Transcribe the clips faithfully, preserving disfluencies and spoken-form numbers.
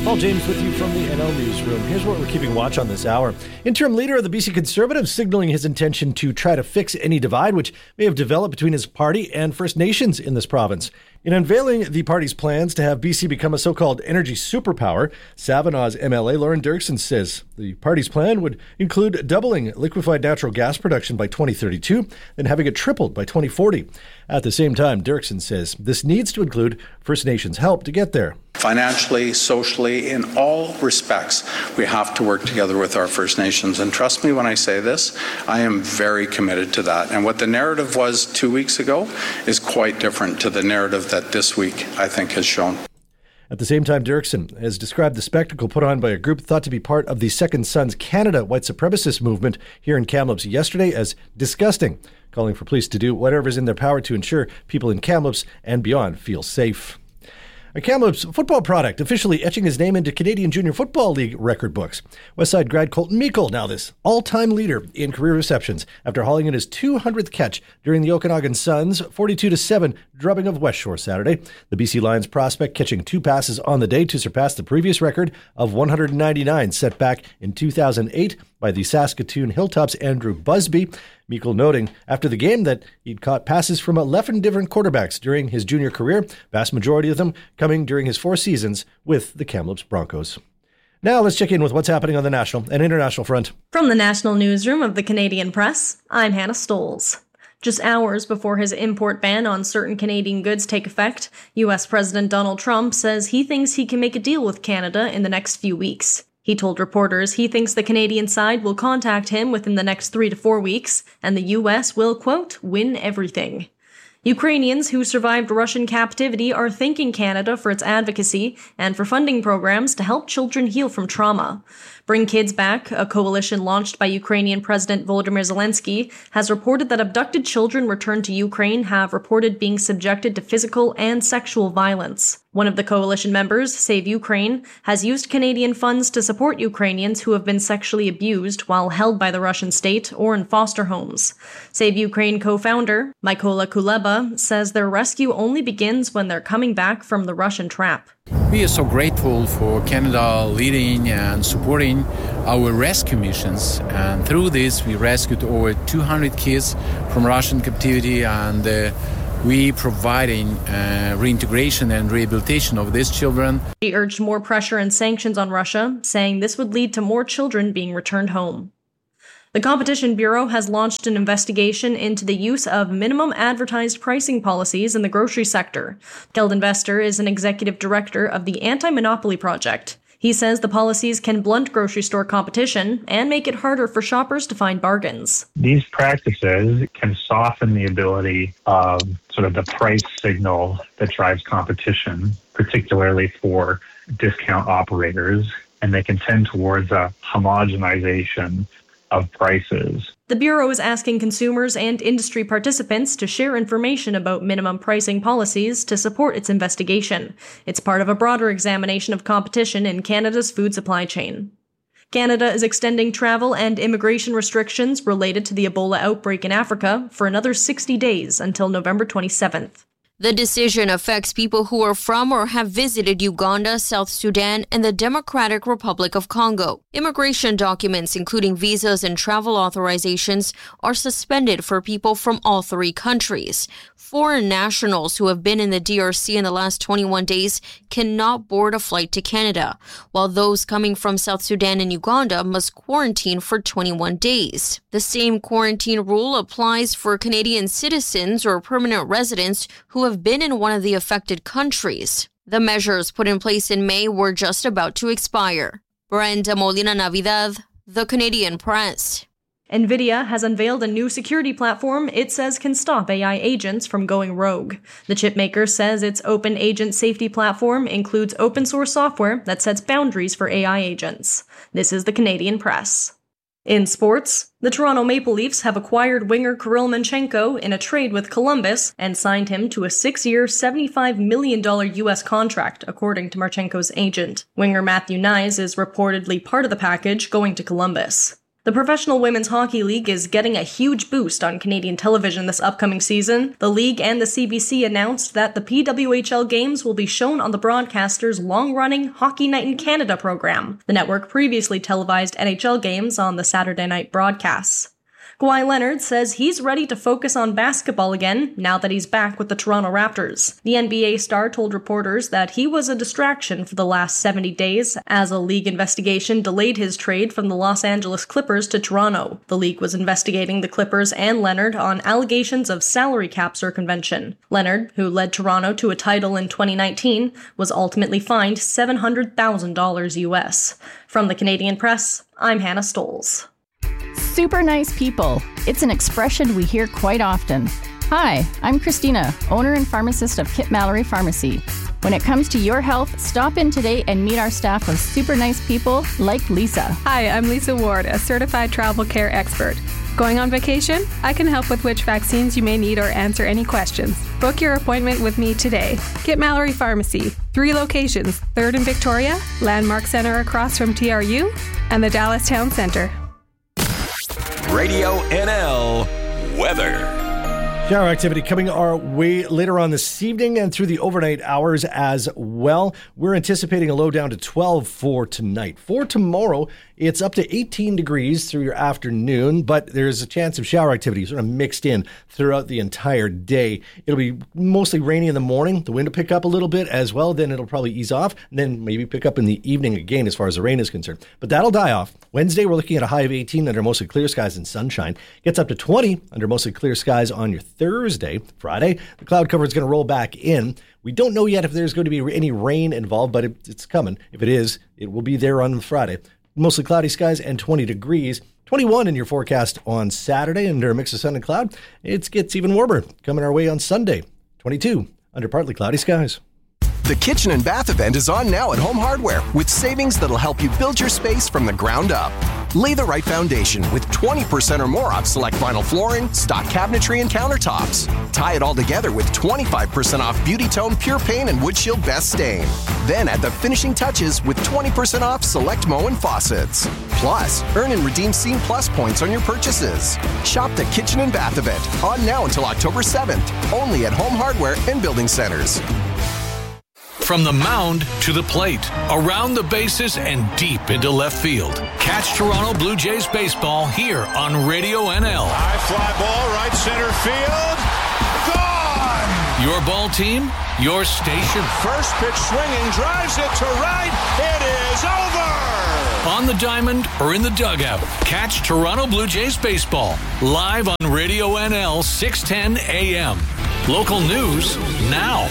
Paul James with you from the N L Newsroom. Here's what we're keeping watch on this hour. Interim leader of the B C Conservatives signaling his intention to try to fix any divide which may have developed between his party and First Nations in this province. In unveiling the party's plans to have B C become a so-called energy superpower, Savinaw's M L A Lauren Dirksen says the party's plan would include doubling liquefied natural gas production by twenty thirty-two, then having it tripled by twenty forty. At the same time, Dirksen says this needs to include First Nations help to get there. Financially, socially, in all respects, we have to work together with our First Nations. And trust me when I say this, I am very committed to that. And what the narrative was two weeks ago is quite different to the narrative that this week, I think, has shown. At the same time, Dirksen has described the spectacle put on by a group thought to be part of the Second Sons Canada white supremacist movement here in Kamloops yesterday as disgusting, calling for police to do whatever is in their power to ensure people in Kamloops and beyond feel safe. A Kamloops football product officially etching his name into Canadian Junior Football League record books. Westside grad Colton Meikle, now this all-time leader in career receptions after hauling in his two hundredth catch during the Okanagan Suns' forty-two to seven drubbing of West Shore Saturday. The B C Lions prospect catching two passes on the day to surpass the previous record of one hundred ninety-nine set back in two thousand eight by the Saskatoon Hilltops' Andrew Busby. Meikle noting after the game that he'd caught passes from eleven different quarterbacks during his junior career, vast majority of them coming during his four seasons with the Kamloops Broncos. Now let's check in with what's happening on the national and international front. From the National Newsroom of the Canadian Press, I'm Hannah Stoles. Just hours before his import ban on certain Canadian goods take effect, U S President Donald Trump says he thinks he can make a deal with Canada in the next few weeks. He told reporters he thinks the Canadian side will contact him within the next three to four weeks, and the U S will, quote, win everything. Ukrainians who survived Russian captivity are thanking Canada for its advocacy and for funding programs to help children heal from trauma. Bring Kids Back, a coalition launched by Ukrainian President Volodymyr Zelensky, has reported that abducted children returned to Ukraine have reported being subjected to physical and sexual violence. One of the coalition members, Save Ukraine, has used Canadian funds to support Ukrainians who have been sexually abused while held by the Russian state or in foster homes. Save Ukraine co-founder, Mykola Kuleba, says their rescue only begins when they're coming back from the Russian trap. We are so grateful for Canada leading and supporting our rescue missions, and through this we rescued over two hundred kids from Russian captivity, and uh, we providing uh, reintegration and rehabilitation of these children. She urged more pressure and sanctions on Russia, saying this would lead to more children being returned home. The Competition Bureau has launched an investigation into the use of minimum advertised pricing policies in the grocery sector. Keldon Vester is an executive director of the Anti-Monopoly Project. He says the policies can blunt grocery store competition and make it harder for shoppers to find bargains. These practices can soften the ability of sort of the price signal that drives competition, particularly for discount operators, and they can tend towards a homogenization of prices. The Bureau is asking consumers and industry participants to share information about minimum pricing policies to support its investigation. It's part of a broader examination of competition in Canada's food supply chain. Canada is extending travel and immigration restrictions related to the Ebola outbreak in Africa for another sixty days until November twenty-seventh. The decision affects people who are from or have visited Uganda, South Sudan, and the Democratic Republic of Congo. Immigration documents, including visas and travel authorizations, are suspended for people from all three countries. Foreign nationals who have been in the D R C in the last twenty-one days cannot board a flight to Canada, while those coming from South Sudan and Uganda must quarantine for twenty-one days. The same quarantine rule applies for Canadian citizens or permanent residents who have been in one of the affected countries. The measures put in place in May were just about to expire. Brenda Molina Navidad, The Canadian Press. NVIDIA has unveiled a new security platform it says can stop A I agents from going rogue. The chipmaker says its open agent safety platform includes open source software that sets boundaries for A I agents. This is the Canadian Press. In sports, the Toronto Maple Leafs have acquired winger Kirill Manchenko in a trade with Columbus and signed him to a six-year, seventy-five million dollars U S contract, according to Marchenko's agent. Winger Matthew Nyes is reportedly part of the package going to Columbus. The Professional Women's Hockey League is getting a huge boost on Canadian television this upcoming season. The league and the C B C announced that the P W H L games will be shown on the broadcaster's long-running Hockey Night in Canada program. The network previously televised N H L games on the Saturday night broadcasts. Kawhi Leonard says he's ready to focus on basketball again now that he's back with the Toronto Raptors. The N B A star told reporters that he was a distraction for the last seventy days as a league investigation delayed his trade from the Los Angeles Clippers to Toronto. The league was investigating the Clippers and Leonard on allegations of salary cap circumvention. Leonard, who led Toronto to a title in twenty nineteen, was ultimately fined seven hundred thousand dollars U S. From the Canadian Press, I'm Hannah Stoles. Super nice people. It's an expression we hear quite often. Hi, I'm Christina, owner and pharmacist of Kit Mallory Pharmacy. When it comes to your health, stop in today and meet our staff of super nice people like Lisa. Hi, I'm Lisa Ward, a certified travel care expert. Going on vacation? I can help with which vaccines you may need or answer any questions. Book your appointment with me today. Kit Mallory Pharmacy. Three locations, third in Victoria, Landmark Center across from T R U, and the Dallas Town Center. Radio N L weather. Shower activity coming our way later on this evening and through the overnight hours as well. We're anticipating a low down to twelve for tonight. For tomorrow, it's up to eighteen degrees through your afternoon, but there's a chance of shower activity sort of mixed in throughout the entire day. It'll be mostly rainy in the morning. The wind will pick up a little bit as well. Then it'll probably ease off and then maybe pick up in the evening again as far as the rain is concerned. But that'll die off. Wednesday, we're looking at a high of eighteen under mostly clear skies and sunshine. Gets up to twenty under mostly clear skies on your Thursday. Friday, the cloud cover is going to roll back in. We don't know yet if there's going to be any rain involved, but it, it's coming. If it is, it will be there on Friday. Mostly cloudy skies and twenty degrees. twenty-one in your forecast on Saturday under a mix of sun and cloud. It gets even warmer coming our way on Sunday. twenty-two under partly cloudy skies. The Kitchen and Bath event is on now at Home Hardware with savings that'll help you build your space from the ground up. Lay the right foundation with twenty percent or more off select vinyl flooring, stock cabinetry, and countertops. Tie it all together with twenty-five percent off Beauty Tone Pure Paint and Wood Shield Best Stain. Then add the finishing touches with twenty percent off select Moen faucets. Plus, earn and redeem Scene Plus points on your purchases. Shop the Kitchen and Bath event on now until October seventh, only at Home Hardware and Building Centers. From the mound to the plate, around the bases and deep into left field. Catch Toronto Blue Jays baseball here on Radio N L. High fly ball, right center field. Gone! Your ball team, your station. First pitch swinging, drives it to right. It is over! On the diamond or in the dugout, catch Toronto Blue Jays baseball live on Radio N L six ten A M. Local news now.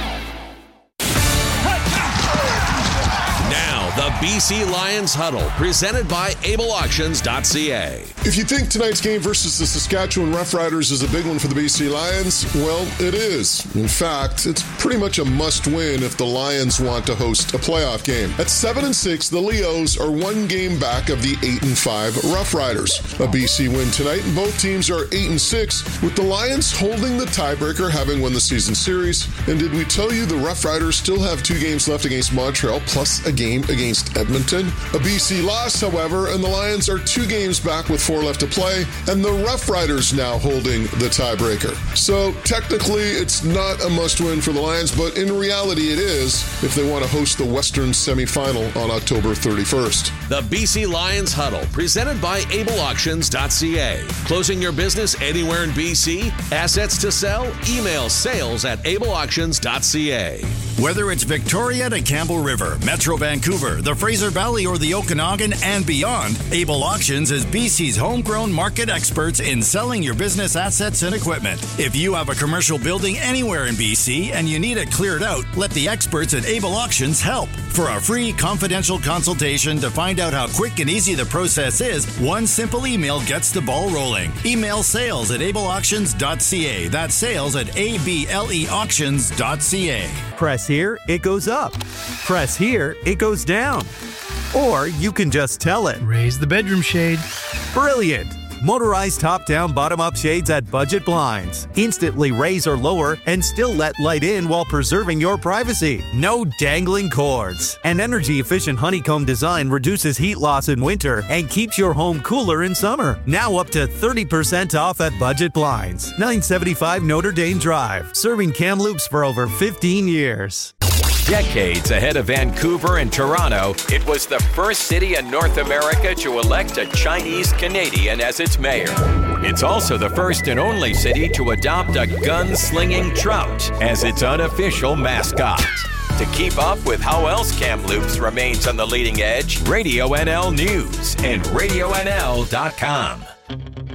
The B C Lions Huddle, presented by Able Auctions dot C A. If you think tonight's game versus the Saskatchewan Roughriders is a big one for the B C Lions, well, it is. In fact, it's pretty much a must-win if the Lions want to host a playoff game. At seven and six, the Leos are one game back of the eight and five Roughriders. A B C win tonight, and both teams are eight and six, with the Lions holding the tiebreaker, having won the season series. And did we tell you the Roughriders still have two games left against Montreal, plus a game against Edmonton? A B C loss, however, and the Lions are two games back with four left to play, and the Roughriders now holding the tiebreaker. So technically, it's not a must-win for the Lions, but in reality, it is if they want to host the Western semifinal on October thirty-first. The B C Lions Huddle, presented by Able Auctions dot C A. Closing your business anywhere in B C? Assets to sell? Email sales at Able Auctions dot C A. Whether it's Victoria to Campbell River, Metro Vancouver, the Fraser Valley, or the Okanagan and beyond, Able Auctions is B C's homegrown market experts in selling your business assets and equipment. If you have a commercial building anywhere in B C and you need it cleared out, let the experts at Able Auctions help. For a free confidential consultation to find out how quick and easy the process is, one simple email gets the ball rolling. Email sales at Able Auctions dot C A. That's sales at A B L E Auctions dot C A. Press here, it goes up. Press here, it goes down. Or you can just tell it. Raise the bedroom shade. Brilliant! Motorized top-down, bottom-up shades at Budget Blinds. Instantly raise or lower and still let light in while preserving your privacy. No dangling cords. An energy-efficient honeycomb design reduces heat loss in winter and keeps your home cooler in summer. Now up to thirty percent off at Budget Blinds. nine seventy-five Notre Dame Drive. Serving Kamloops for over fifteen years. Decades ahead of Vancouver and Toronto, it was the first city in North America to elect a Chinese Canadian as its mayor. It's also the first and only city to adopt a gun-slinging trout as its unofficial mascot. To keep up with how else Kamloops remains on the leading edge, Radio N L News and radio n l dot com.